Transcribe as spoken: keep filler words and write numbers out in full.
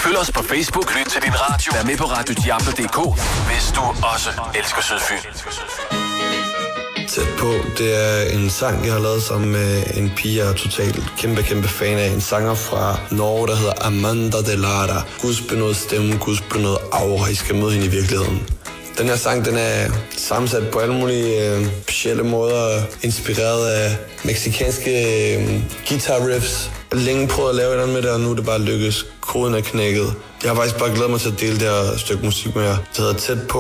Følg os på Facebook, lyt til din radio, vær med på Radio Diablo punktum d k, hvis du også elsker Sydfyn. Tæt på, det er en sang, jeg har lavet sammen med en pige, jeg er totalt kæmpe, kæmpe fan af. En sanger fra Norge, der hedder Amanda De Lara. Guds benådet stemme, Guds benådet aura. I skal møde hende i virkeligheden. Den her sang, den er sammensat på alle mulige øh, specielle måder, inspireret af mexikanske øh, guitar riffs. Jeg har længe prøvet at lave et eller andet med det, og nu er det bare lykkes. Koden er knækket. Jeg har faktisk bare glædet mig til at dele det her stykke musik med jer. Det hedder Tæt på.